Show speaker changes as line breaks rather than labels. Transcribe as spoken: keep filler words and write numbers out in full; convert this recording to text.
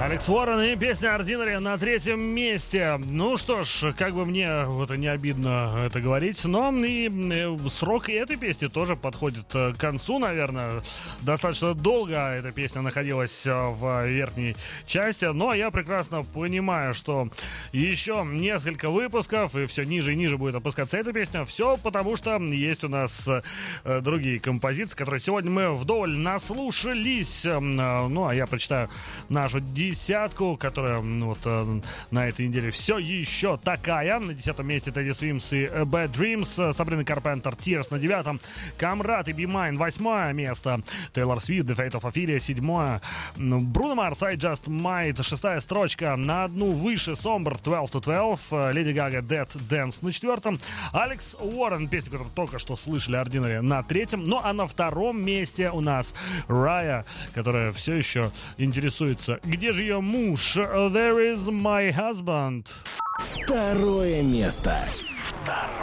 Алекс Уоррен и песня Ordinary на третьем месте. Ну что ж, как бы мне вот не обидно это говорить, но и срок этой песни тоже подходит к концу, наверное. Достаточно долго эта песня находилась в верхней части, но я прекрасно понимаю, что еще несколько выпусков и все ниже и ниже будет опускаться эта песня. Все потому, что есть у нас другие композиции, которые сегодня мы вдоволь наслушались. Ну, а я прочитаю нашу десятку, которая ну, вот э, на этой неделе все еще такая. На десятом месте Teddy Swims и Bad Dreams, Сабрина Карпентер, Tears на девятом, Камрад и Be Mine восьмое место, Тейлор Свифт, The Fate of Ophelia седьмое, Бруно Марс, I Just Might шестая строчка, на одну выше Somber twelve to twelve, Леди Гага Dead Dance на четвертом, Алекс Уоррен, песня, которую только что слышали, Ordinary, на третьем, ну а на втором месте у нас Рая, которая все еще интересуется, где же ее муж? There is my husband.
Второе место.
Второе